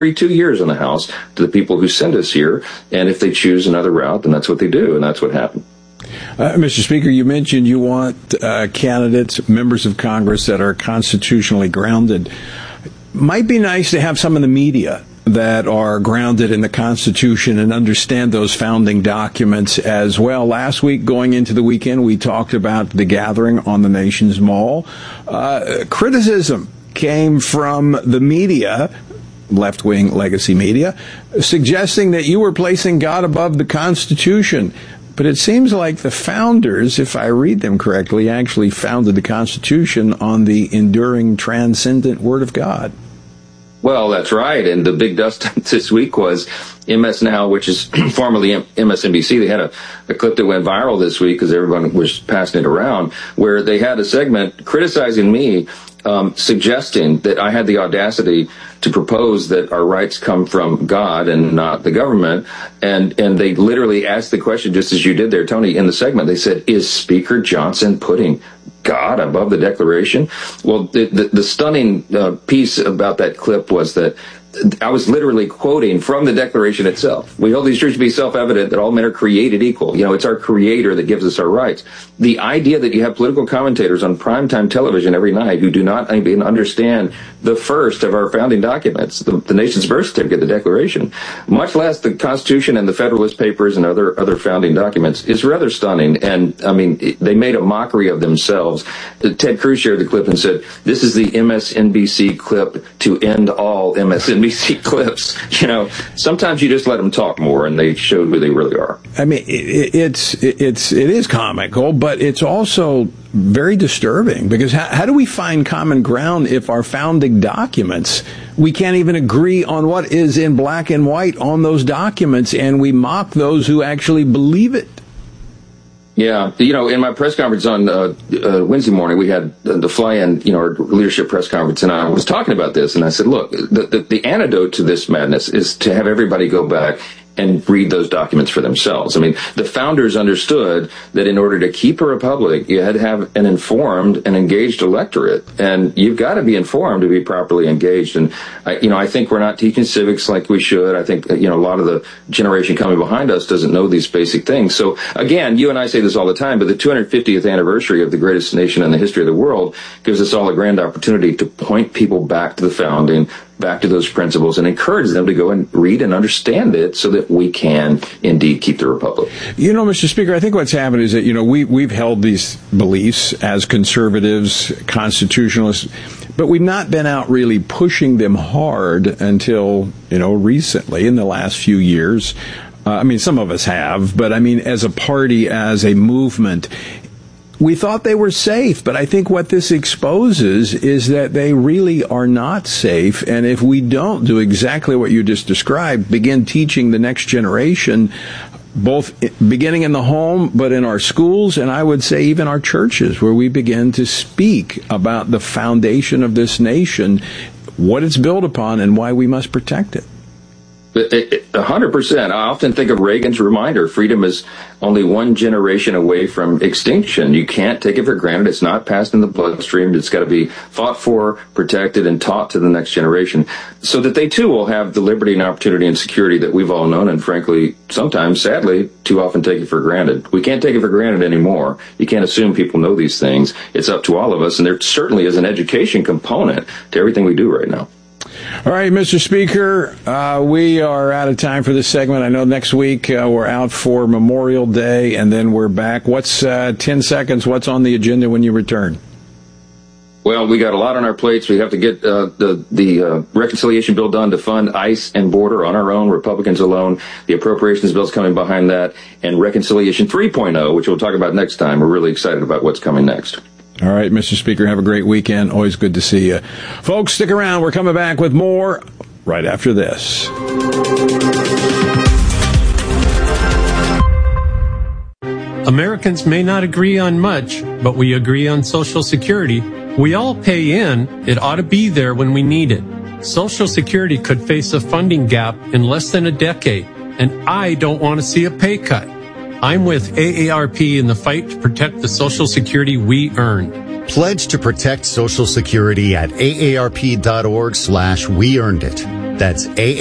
2 years in the House to the people who sent us here. And if they choose another route, then that's what they do. And that's what happened. Mr. Speaker, you mentioned you want candidates, members of Congress that are constitutionally grounded. Might be nice to have some in the media that are grounded in the Constitution and understand those founding documents as well. Last week, going into the weekend, we talked about the gathering on the nation's mall. Criticism came from the media, left-wing legacy media, suggesting that you were placing God above the Constitution. But it seems like the founders, if I read them correctly, actually founded the Constitution on the enduring, transcendent Word of God. Well, that's right. And the big dust this week was MS Now, which is formerly MSNBC. They had a clip that went viral this week because everyone was passing it around, where they had a segment criticizing me, suggesting that I had the audacity to propose that our rights come from God and not the government. And they literally asked the question, just as you did there, Tony, in the segment. They said, is Speaker Johnson putting God above the Declaration? Well, the stunning piece about that clip was that I was literally quoting from the Declaration itself. We hold these truths to be self-evident that all men are created equal. You know, it's our Creator that gives us our rights. The idea that you have political commentators on primetime television every night who do not even understand the first of our founding documents, the nation's birth certificate, the Declaration, much less the Constitution and the Federalist Papers and other founding documents, is rather stunning. And, I mean, they made a mockery of themselves. Ted Cruz shared the clip and said, this is the MSNBC clip to end all MSNBC clips. You know, sometimes you just let them talk more, and they show who they really are. I mean, it is comical, but it's also very disturbing, because how do we find common ground if our founding documents, we can't even agree on what is in black and white on those documents, and we mock those who actually believe it? Yeah, you know, in my press conference on Wednesday morning, we had the fly-in, you know, our leadership press conference, and I was talking about this, and I said, look, the antidote to this madness is to have everybody go back and read those documents for themselves. I mean, the founders understood that in order to keep a republic, you had to have an informed and engaged electorate, and you've got to be informed to be properly engaged. And I think we're not teaching civics like we should. I think, you know, a lot of the generation coming behind us doesn't know these basic things. So again, you and I say this all the time, but the 250th anniversary of the greatest nation in the history of the world gives us all a grand opportunity to point people back to the founding, back to those principles, and encourage them to go and read and understand it so that we can indeed keep the republic. You know, Mr. Speaker, I think what's happened is that, you know, we've held these beliefs as conservatives, constitutionalists, but we've not been out really pushing them hard until, you know, recently, in the last few years. I mean, some of us have, but I mean, as a party, as a movement, we thought they were safe, but I think what this exposes is that they really are not safe. And if we don't do exactly what you just described, begin teaching the next generation, both beginning in the home, but in our schools, and I would say even our churches, where we begin to speak about the foundation of this nation, what it's built upon, and why we must protect it. 100%. I often think of Reagan's reminder, freedom is only one generation away from extinction. You can't take it for granted. It's not passed in the bloodstream. It's got to be fought for, protected, and taught to the next generation so that they too will have the liberty and opportunity and security that we've all known, and frankly, sometimes, sadly, too often take it for granted. We can't take it for granted anymore. You can't assume people know these things. It's up to all of us, and there certainly is an education component to everything we do right now. All right, Mr. Speaker, we are out of time for this segment. I know next week we're out for Memorial Day, and then we're back. What's 10 seconds? What's on the agenda when you return? Well, we got a lot on our plates. We have to get the reconciliation bill done to fund ICE and border on our own, Republicans alone. The appropriations bill's coming behind that, and Reconciliation 3.0, which we'll talk about next time. We're really excited about what's coming next. All right, Mr. Speaker, have a great weekend. Always good to see you. Folks, stick around. We're coming back with more right after this. Americans may not agree on much, but we agree on Social Security. We all pay in. It ought to be there when we need it. Social Security could face a funding gap in less than a decade, and I don't want to see a pay cut. I'm with AARP in the fight to protect the Social Security we earned. Pledge to protect Social Security at aarp.org/weearnedit. That's